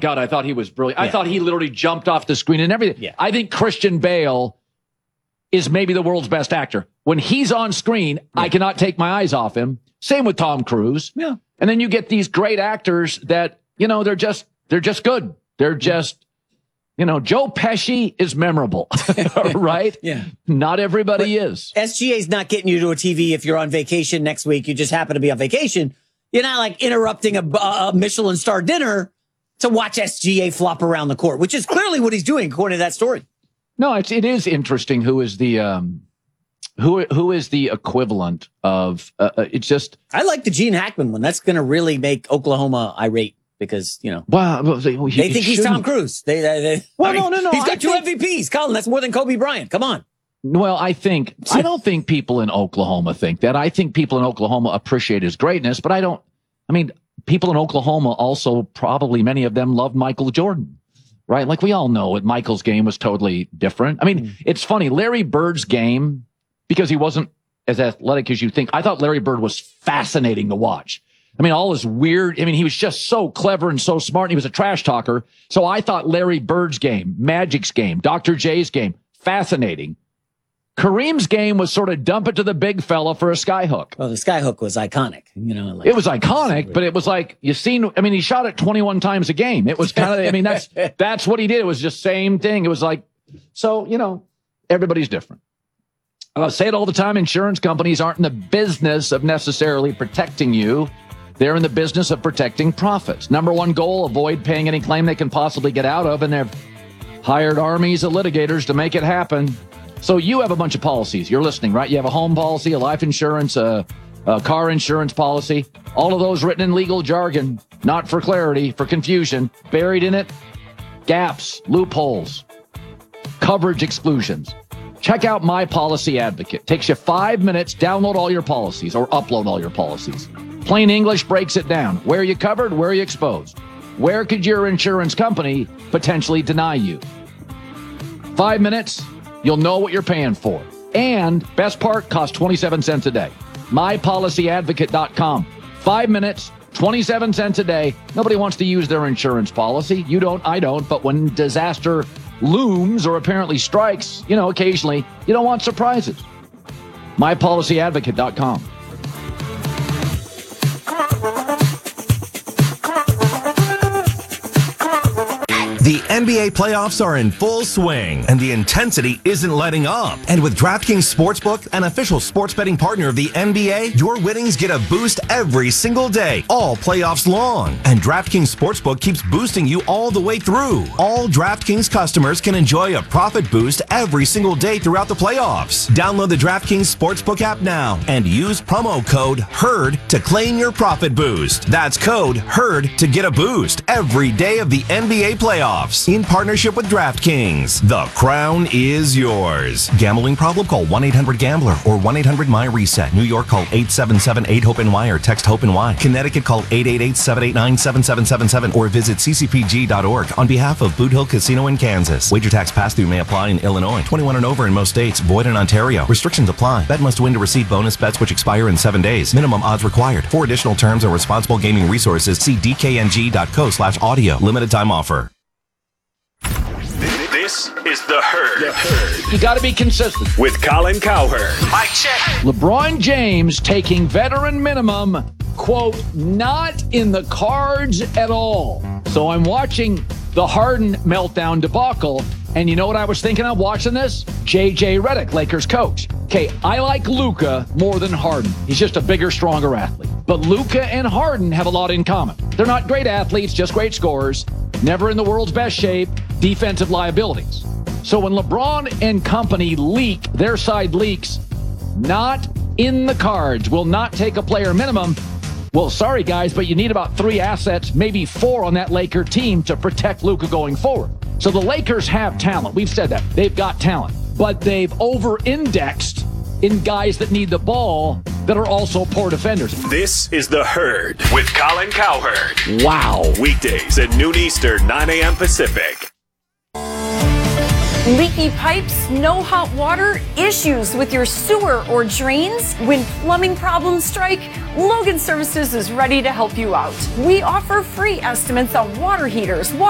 God, I thought he was brilliant. Yeah. I thought he literally jumped off the screen and everything. Yeah. I think Christian Bale is maybe the world's best actor. When he's on screen, I cannot take my eyes off him. Same with Tom Cruise. Yeah. And then you get these great actors that, they're just good. They're just, Joe Pesci is memorable, right? Yeah. Not everybody is. SGA's not getting you to a TV if you're on vacation next week. You just happen to be on vacation. You're not like interrupting a Michelin star dinner to watch SGA flop around the court, which is clearly what he's doing according to that story. No, it is interesting who is the who is the equivalent of it's just. I like the Gene Hackman one. That's going to really make Oklahoma irate because Wow, they think he's Tom Cruise. No. He's got two MVPs, Colin. That's more than Kobe Bryant. Come on. Well, I don't think people in Oklahoma think that. I think people in Oklahoma appreciate his greatness, but people in Oklahoma also probably many of them love Michael Jordan, right? Like we all know that Michael's game was totally different. It's funny, Larry Bird's game, because he wasn't as athletic as you think. I thought Larry Bird was fascinating to watch. All his weird, he was just so clever and so smart, and he was a trash talker. So I thought Larry Bird's game, Magic's game, Dr. J's game, fascinating. Kareem's game was sort of dump it to the big fella for a skyhook. Well, the skyhook was iconic. It was iconic, but it was like, he shot it 21 times a game. It was kind of, that's what he did. It was just same thing. It was like, so, everybody's different. I say it all the time. Insurance companies aren't in the business of necessarily protecting you. They're in the business of protecting profits. Number one goal, avoid paying any claim they can possibly get out of, and they've hired armies of litigators to make it happen. So you have a bunch of policies. You're listening, right? You have a home policy, a life insurance, a car insurance policy, all of those written in legal jargon, not for clarity, for confusion. Buried in it, gaps, loopholes, coverage exclusions. Check out My Policy Advocate. Takes you 5 minutes. Download all your policies or upload all your policies. Plain English breaks it down. Where are you covered? Where are you exposed? Where could your insurance company potentially deny you? 5 minutes. You'll know what you're paying for. And best part, costs 27 cents a day. MyPolicyAdvocate.com. 5 minutes, 27 cents a day. Nobody wants to use their insurance policy. You don't, I don't. But when disaster looms or apparently strikes, occasionally, you don't want surprises. MyPolicyAdvocate.com. The NBA playoffs are in full swing, and the intensity isn't letting up. And with DraftKings Sportsbook, an official sports betting partner of the NBA, your winnings get a boost every single day, all playoffs long. And DraftKings Sportsbook keeps boosting you all the way through. All DraftKings customers can enjoy a profit boost every single day throughout the playoffs. Download the DraftKings Sportsbook app now and use promo code HERD to claim your profit boost. That's code HERD to get a boost every day of the NBA playoffs. In partnership with DraftKings. The crown is yours. Gambling problem? Call 1-800-GAMBLER or 1-800-MY-RESET. New York, call 877-8-HOPE-NY or text HOPE-NY. Connecticut, call 888-789-7777 or visit ccpg.org on behalf of Boot Hill Casino in Kansas. Wager tax pass-through may apply in Illinois. 21 and over in most states. Void in Ontario. Restrictions apply. Bet must win to receive bonus bets which expire in 7 days. Minimum odds required. For additional terms and responsible gaming resources, see dkng.co/audio. Limited time offer. This is The Herd. You got to be consistent. With Colin Cowherd. Mic check. LeBron James taking veteran minimum, quote, not in the cards at all. So I'm watching the Harden meltdown debacle, and you know what I was thinking of watching this? J.J. Redick, Lakers coach. Okay, I like Luka more than Harden. He's just a bigger, stronger athlete. But Luka and Harden have a lot in common. They're not great athletes, just great scorers. Never in the world's best shape, defensive liabilities. So when LeBron and company leak, their side leaks, not in the cards, will not take a player minimum. Well, sorry, guys, but you need about 3 assets, maybe 4 on that Laker team to protect Luka going forward. So the Lakers have talent. We've said that. They've got talent. But they've over-indexed in guys that need the ball that are also poor defenders. This is The Herd with Colin Cowherd. Wow. Weekdays at noon Eastern, 9 a.m. Pacific. Leaky pipes, no hot water, issues with your sewer or drains? When plumbing problems strike, Logan Services is ready to help you out. We offer free estimates on water heaters,